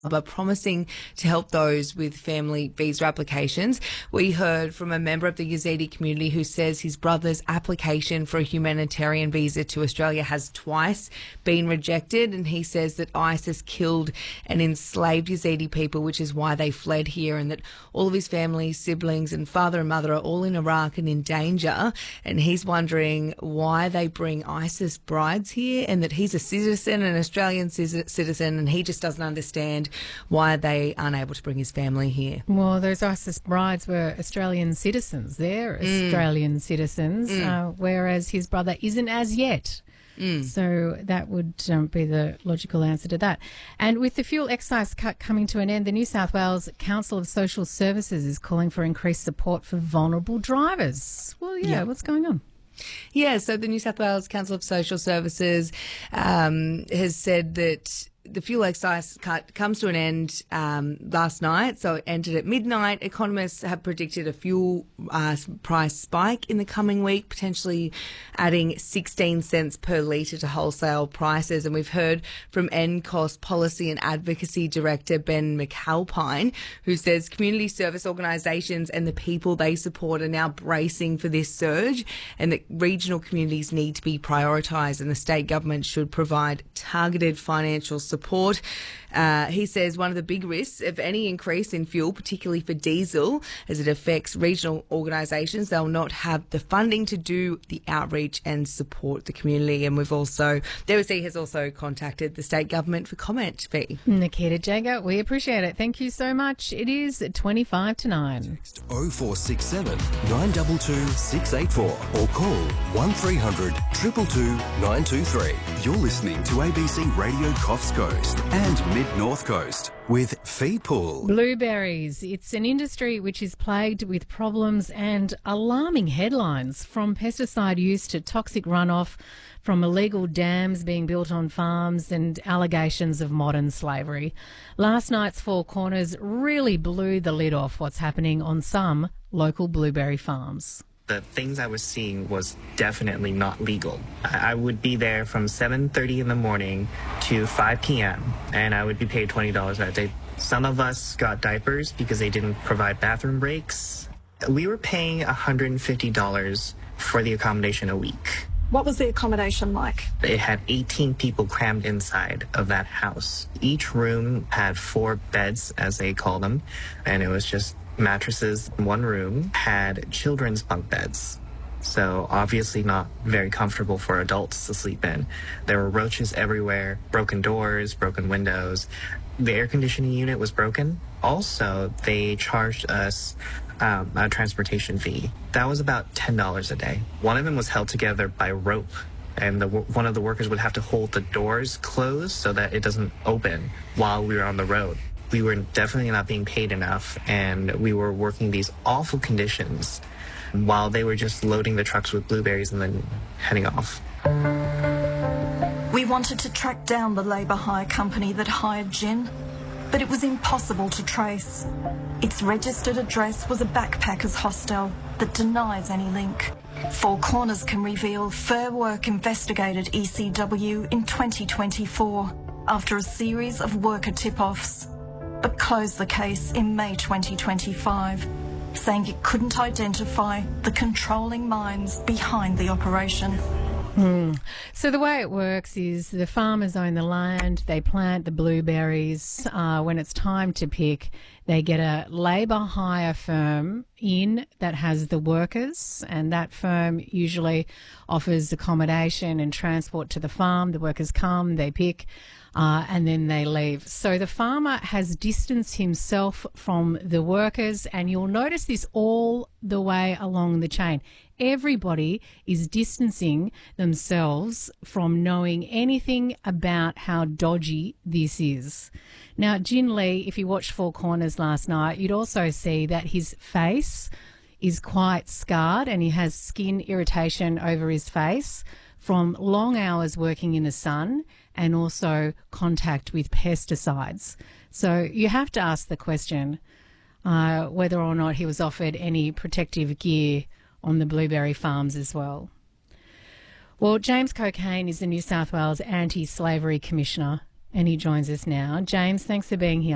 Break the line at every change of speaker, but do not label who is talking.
but promising to help those with family visa applications. We heard from a member of the Yazidi community who says his brother's application for a humanitarian visa to Australia has twice been rejected, and he says that ISIS killed and enslaved Yazidi people, which is why they fled here, and that all of his family, siblings and father and mother are all in Iraq and in danger, and he's wondering why they bring ISIS brides here, and that he's a citizen, an Australian citizen, and he just doesn't understand why they aren't able to bring his family here.
Well, those ISIS brides were Australian citizens. They're Australian citizens, whereas his brother isn't as yet. So that would be the logical answer to that. And with the fuel excise cut coming to an end, the New South Wales Council of Social Services is calling for increased support for vulnerable drivers. Well, yeah. What's going on?
Yeah, so the New South Wales Council of Social Services has said that the fuel excise cut comes to an end last night, so it ended at midnight. Economists have predicted a fuel price spike in the coming week, potentially adding 16 cents per litre to wholesale prices. And we've heard from NCOS Policy and Advocacy Director Ben McAlpine, who says community service organisations and the people they support are now bracing for this surge, and that regional communities need to be prioritised, and the state government should provide targeted financial support. He says one of the big risks of any increase in fuel, particularly for diesel, as it affects regional organisations, they'll not have the funding to do the outreach and support the community. And we've also, the OSC has also contacted the state government for comment fee.
Nikita Jager, we appreciate it. Thank you so much. It is 25 to 9.
Text 0467 922 684 or call 1300 222 923. You're listening to ABC Radio Coffs Coast and Mid-North Coast with Feedpool.
Blueberries. It's an industry which is plagued with problems and alarming headlines, from pesticide use to toxic runoff, from illegal dams being built on farms and allegations of modern slavery. Last night's Four Corners really blew the lid off what's happening on some local blueberry farms.
The things I was seeing was definitely not legal. I would be there from 7:30 in the morning to 5 p.m. and I would be paid $20 that day. Some of us got diapers because they didn't provide bathroom breaks. We were paying $150 for the accommodation a week.
What was the accommodation like?
It had 18 people crammed inside of that house. Each room had 4 beds, as they call them, and it was just mattresses. One room had children's bunk beds, so obviously not very comfortable for adults to sleep in. There were roaches everywhere, broken doors, broken windows. The air conditioning unit was broken. Also, they charged us a transportation fee. That was about $10 a day. One of them was held together by rope, and one of the workers would have to hold the doors closed so that it doesn't open while we were on the road. We were definitely not being paid enough, and we were working these awful conditions while they were just loading the trucks with blueberries and then heading off.
We wanted to track down the labour hire company that hired Jin, but it was impossible to trace. Its registered address was a backpackers hostel that denies any link. Four Corners can reveal Fair Work investigated ECW in 2024 after a series of worker tip-offs, but closed the case in May 2025, saying it couldn't identify the controlling minds behind the operation.
So the way it works is the farmers own the land, they plant the blueberries. When it's time to pick, they get a labour hire firm in that has the workers, and that firm usually offers accommodation and transport to the farm. The workers come, they pick, and then they leave. So the farmer has distanced himself from the workers, and you'll notice this all the way along the chain. Everybody is distancing themselves from knowing anything about how dodgy this is. Now, Jin Lee, if you watched Four Corners last night, you'd also see that his face is quite scarred and he has skin irritation over his face from long hours working in the sun and also contact with pesticides. So you have to ask the question whether or not he was offered any protective gear on the blueberry farms as well. Well, James Cocaine is the New South Wales Anti-Slavery Commissioner, and he joins us now. James, thanks for being here.